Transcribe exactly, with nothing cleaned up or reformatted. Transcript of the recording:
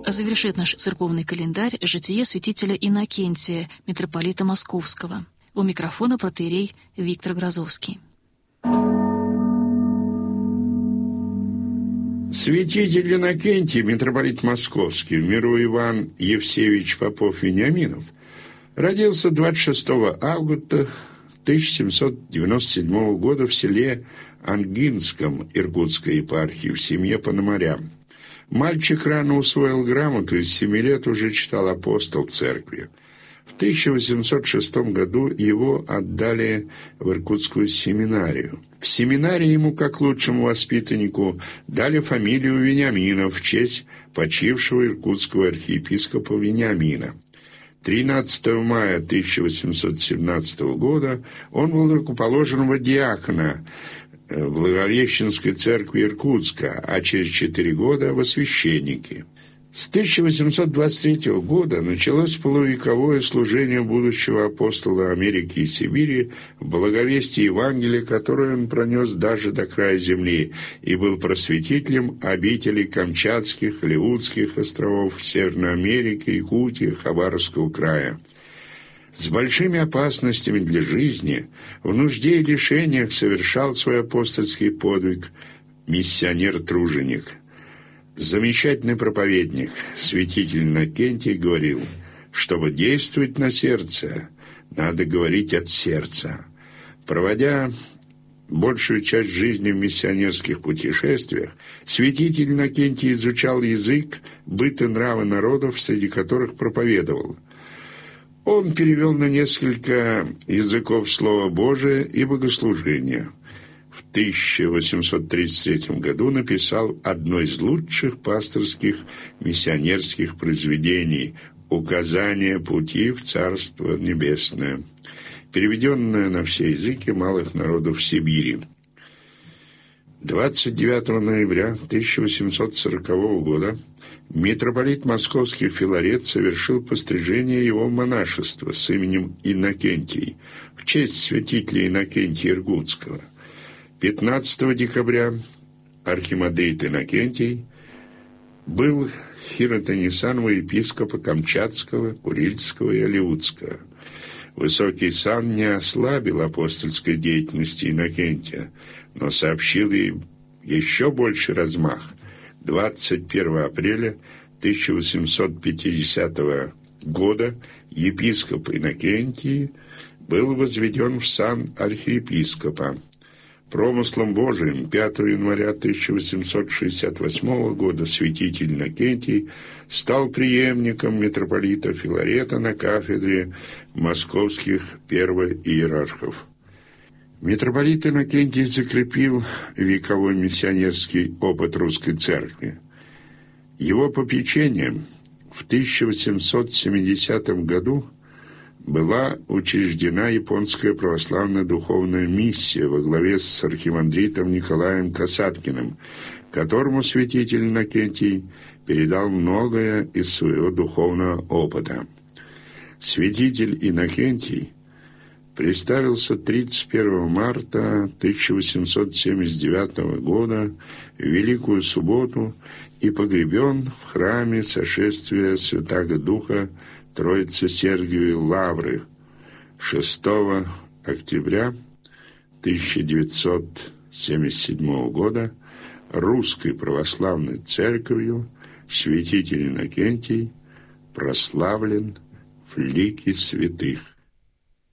завершит наш церковный календарь житие святителя Иннокентия, митрополита Московского. У микрофона протоиерей Виктор Грозовский. Святитель Иннокентий, митрополит Московский, в миру Иван Евсеевич Попов-Вениаминов, родился двадцать шестого августа тысяча семьсот девяносто седьмого года в селе Ангинском Иркутской епархии в семье Пономаря. Мальчик рано усвоил грамоту и с семи лет уже читал апостол в церкви. В тысяча восемьсот шестом году его отдали в Иркутскую семинарию. В семинарии ему, как лучшему воспитаннику, дали фамилию Вениаминов в честь почившего иркутского архиепископа Вениамина. тринадцатого мая тысяча восемьсот семнадцатого года он был рукоположен во диакона Благовещенской церкви Иркутска, а через четыре года во священники. С тысяча восемьсот двадцать третьего года началось полувековое служение будущего апостола Америки и Сибири в благовестии Евангелия, которое он пронес даже до края земли, и был просветителем обителей Камчатских, Алеутских островов, Северной Америки, Якутии, Хабаровского края. С большими опасностями для жизни, в нужде и лишениях совершал свой апостольский подвиг миссионер-труженик. Замечательный проповедник, святитель Иннокентий, говорил, чтобы действовать на сердце, надо говорить от сердца. Проводя большую часть жизни в миссионерских путешествиях, святитель Иннокентий изучал язык, быт и нравы народов, среди которых проповедовал. Он перевел на несколько языков Слово Божие и богослужение. В тысяча восемьсот тридцать третьем году написал одно из лучших пасторских миссионерских произведений «Указание пути в Царство Небесное», переведенное на все языки малых народов Сибири. двадцать девятого ноября тысяча восемьсот сорокового года митрополит Московский Филарет совершил пострижение его монашества с именем Иннокентий в честь святителя Иннокентия Иркутского. пятнадцатого декабря архимандрит Иннокентий был хиротонисаном епископа Камчатского, Курильского и Алеутского. Высокий сан не ослабил апостольской деятельности Иннокентия, но сообщил ей еще больше размах. двадцать первого апреля тысяча восемьсот пятидесятого года епископ Иннокентий был возведен в сан архиепископа. Промыслом Божиим пятого января тысяча восемьсот шестьдесят восьмого года святитель Иннокентий стал преемником митрополита Филарета на кафедре московских первоиерархов. Митрополит Иннокентий закрепил вековой миссионерский опыт русской церкви. Его попечением в тысяча восемьсот семидесятом году была учреждена японская православная духовная миссия во главе с архимандритом Николаем Касаткиным, которому святитель Иннокентий передал многое из своего духовного опыта. Святитель Иннокентий представился тридцать первого марта тысяча восемьсот семьдесят девятого года в Великую Субботу и погребен в храме Сошествия Святаго Духа Троицы Сергиевой Лавры шестого октября тысяча девятьсот семьдесят седьмого года Русской Православной Церковью святитель Иннокентий прославлен в лике святых.